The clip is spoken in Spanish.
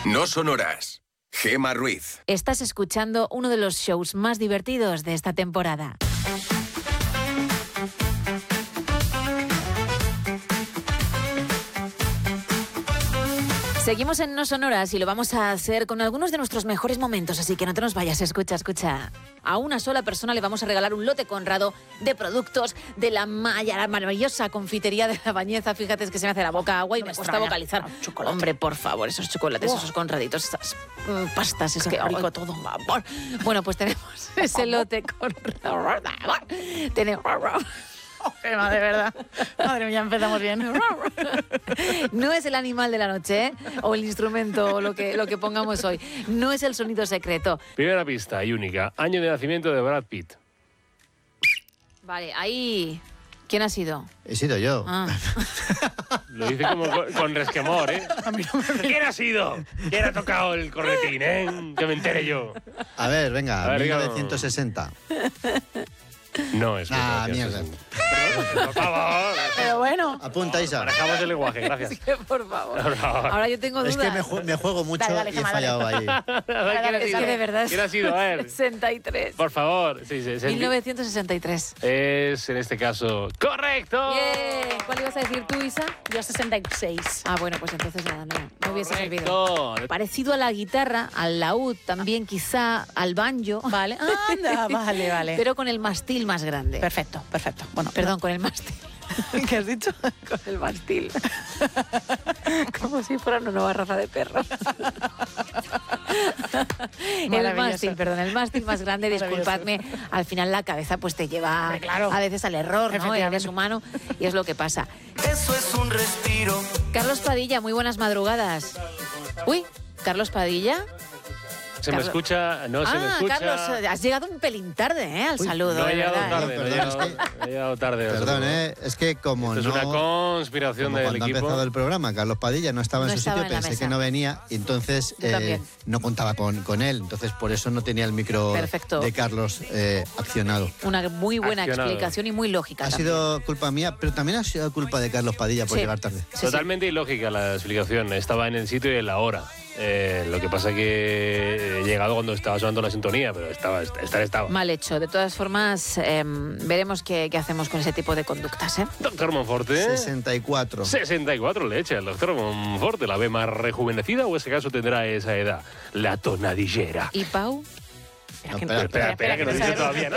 No Sonoras. Gemma Ruiz. Estás escuchando uno de los shows más divertidos de esta temporada. Seguimos en No Sonoras y lo vamos a hacer con algunos de nuestros mejores momentos, así que no te nos vayas. Escucha. A una sola persona le vamos a regalar un lote Conrado de productos de la maravillosa confitería de La Bañeza. Fíjate, es que se me hace la boca agua y me cuesta vocalizar. Hombre, por favor, esos chocolates, esos Conraditos, esas pastas, es que rico todo. Bueno, pues tenemos ese lote Conrado. Tenemos... Gemma, de verdad. Madre mía, empezamos bien. No es el animal de la noche, ¿eh? O el instrumento, o lo que pongamos hoy. No es el sonido secreto. Primera pista y única. Año de nacimiento de Brad Pitt. Vale, ahí... ¿Quién ha sido? He sido yo. Ah. Lo dice como con resquemor, ¿eh? A mí no me... ¿Quién ha sido? ¿Quién ha tocado el cornetín, eh? Que me entere yo. A ver, venga, A ver, 1960. No es Mierda. Por favor. Pero bueno. Apunta, Isa. Manejamos el lenguaje, gracias. Es que, por favor. Por favor. Ahora yo tengo dudas. Es que me juego mucho Dale, y he Gemma, fallado ahí. A ver, ¿quién ha Es sido? que de verdad... ¿Quién ha sido? A ver. 63. Por favor. Sí, 1963. Es, en este caso, ¡correcto! Bien. ¿Cuál ibas a decir tú, Isa? Yo 66. Ah, bueno, pues entonces nada, no hubiese servido. Correcto. Parecido a la guitarra, al laúd, también quizá al banjo. Vale. Anda, vale. Pero con el mastil más grande. Perfecto. Bueno, Perdón, con el mastil. ¿qué has dicho? Con el mastil. Como si fuera una nueva raza de perros. El mástil más grande, disculpadme. Al final la cabeza pues te lleva claro. a veces al error, ¿no? Eres humano y es lo que pasa. Eso es un respiro. Carlos Padilla, muy buenas madrugadas. Uy, Carlos Padilla. ¿Se me escucha? No se me escucha. Carlos, has llegado un pelín tarde, al saludo. No he de llegado verdad, tarde, ¿eh? no he llegado tarde. Perdón, es que como Esto no... es una conspiración como del cuando ha equipo. empezado el programa, Carlos Padilla no estaba No en su estaba sitio, en la pensé mesa. que no venía y entonces Yo también. no contaba con él. Entonces por eso no tenía el micro Perfecto. de Carlos accionado. Una muy buena Accionado. explicación y muy lógica. Ha también. sido culpa mía, pero también ha sido culpa de Carlos Padilla por Sí. llegar tarde. Sí, Totalmente ilógica la explicación. Estaba en el sitio y en la hora. Lo que pasa que he llegado cuando estaba sonando la sintonía, pero estaba. Mal hecho. De todas formas, veremos qué hacemos con ese tipo de conductas, ¿eh? Doctor Monforte. 64. 64 le echa el doctor Monforte. ¿La ve más rejuvenecida o ese caso tendrá esa edad? La tonadillera. ¿Y Pau? No, espera, Espera, que no dice todavía nada.